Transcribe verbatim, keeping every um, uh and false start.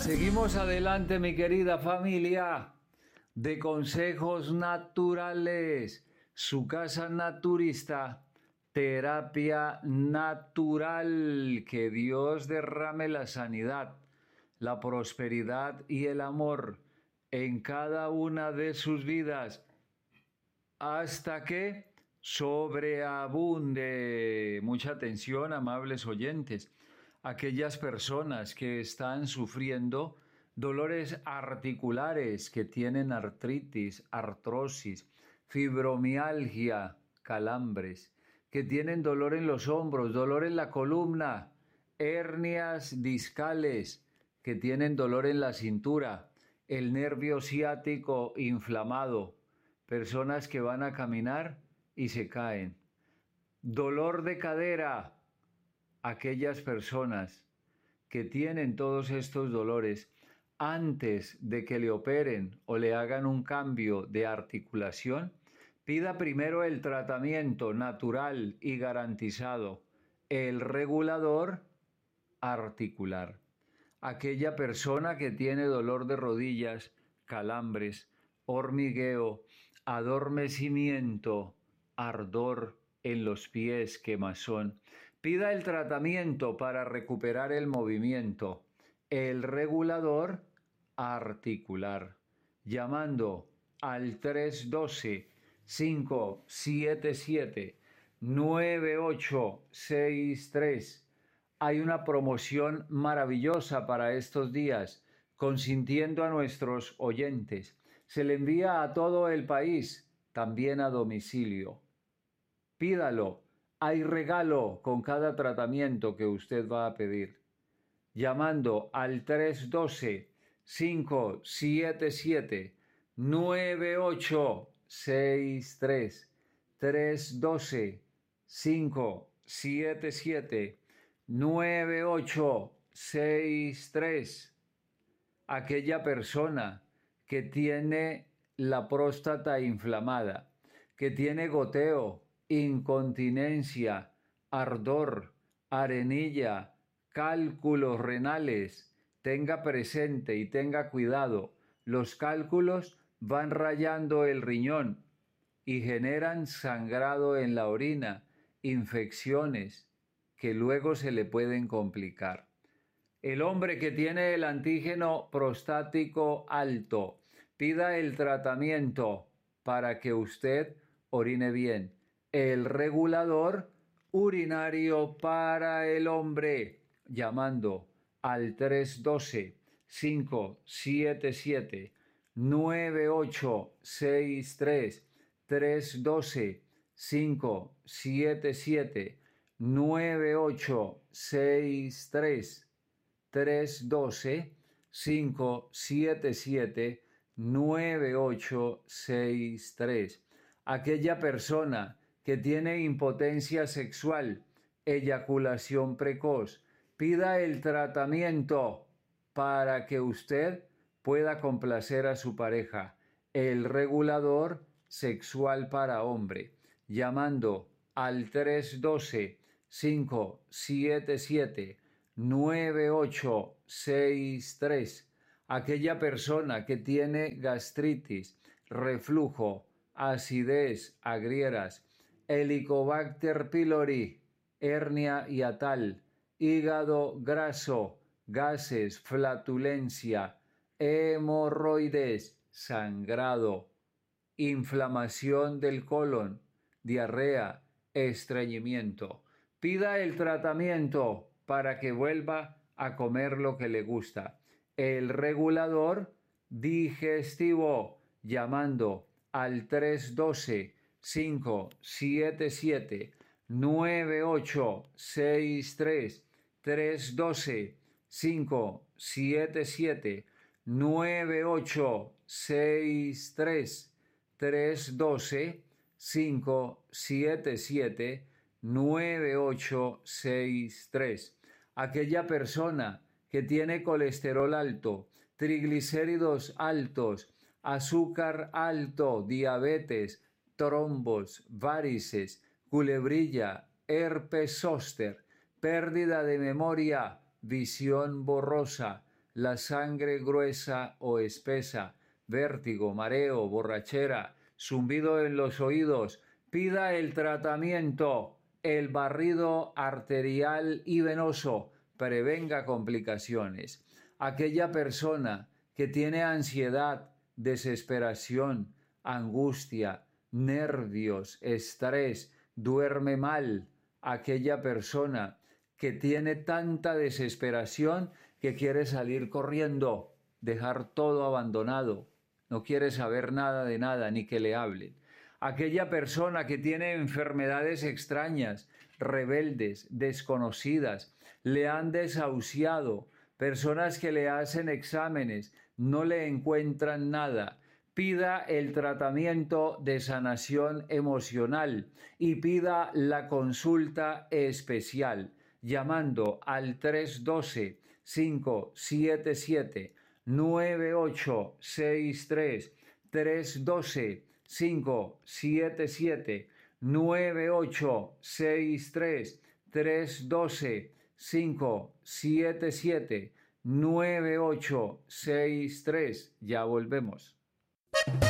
Seguimos adelante, mi querida familia de Consejos Naturales, su casa naturista, terapia natural. Que Dios derrame la sanidad, la prosperidad y el amor en cada una de sus vidas, hasta que sobreabunde. Mucha atención, amables oyentes. Aquellas personas que están sufriendo dolores articulares, que tienen artritis, artrosis, fibromialgia, calambres, que tienen dolor en los hombros, dolor en la columna, hernias discales, que tienen dolor en la cintura, el nervio ciático inflamado, personas que van a caminar y se caen, dolor de cadera. Aquellas personas que tienen todos estos dolores, antes de que le operen o le hagan un cambio de articulación, pida primero el tratamiento natural y garantizado, el regulador articular. Aquella persona que tiene dolor de rodillas, calambres, hormigueo, adormecimiento, ardor en los pies, quemazón, pida el tratamiento para recuperar el movimiento, el regulador articular, llamando al tres uno dos, cinco siete siete, nueve ocho seis tres. Hay una promoción maravillosa para estos días, consintiendo a nuestros oyentes. Se le envía a todo el país, también a domicilio. Pídalo. Hay regalo con cada tratamiento que usted va a pedir. Llamando al tres uno dos, cinco siete siete, nueve ocho seis tres. tres uno dos, cinco siete siete, nueve ocho seis tres. Aquella persona que tiene la próstata inflamada, que tiene goteo, incontinencia, ardor, arenilla, cálculos renales, tenga presente y tenga cuidado. Los cálculos van rayando el riñón y generan sangrado en la orina, infecciones que luego se le pueden complicar. El hombre que tiene el antígeno prostático alto, pida el tratamiento para que usted orine bien. El regulador urinario para el hombre, llamando al tres uno dos, cinco siete siete, nueve ocho seis tres. tres uno dos, cinco siete siete, nueve ocho seis tres. tres uno dos, cinco siete siete, nueve ocho seis tres. Aquella persona que tiene impotencia sexual, eyaculación precoz, pida el tratamiento para que usted pueda complacer a su pareja, el regulador sexual para hombre, llamando al tres uno dos, cinco siete siete, nueve ocho seis tres. Aquella persona que tiene gastritis, reflujo, acidez, agrieras, Helicobacter pylori, hernia hiatal, hígado graso, gases, flatulencia, hemorroides, sangrado, inflamación del colon, diarrea, estreñimiento. Pida el tratamiento para que vuelva a comer lo que le gusta. El regulador digestivo, llamando al tres uno dos, cinco siete siete, nueve ocho seis tres. tres uno dos, cinco siete siete, nueve ocho seis tres. tres uno dos, cinco siete siete, nueve ocho seis tres. Aquella persona que tiene colesterol alto, triglicéridos altos, azúcar alto, diabetes, trombos, varices, culebrilla, herpes zóster, pérdida de memoria, visión borrosa, la sangre gruesa o espesa, vértigo, mareo, borrachera, zumbido en los oídos, pida el tratamiento, el barrido arterial y venoso, prevenga complicaciones. Aquella persona que tiene ansiedad, desesperación, angustia, nervios, estrés, duerme mal. Aquella persona que tiene tanta desesperación que quiere salir corriendo, dejar todo abandonado, no quiere saber nada de nada ni que le hablen. Aquella persona que tiene enfermedades extrañas, rebeldes, desconocidas, le han desahuciado, personas que le hacen exámenes, no le encuentran nada. Pida el tratamiento de sanación emocional y pida la consulta especial llamando al tres uno dos, cinco siete siete, nueve ocho seis tres, tres uno dos, cinco siete siete, nueve ocho seis tres, tres uno dos, cinco siete siete, nueve ocho seis tres. Ya volvemos.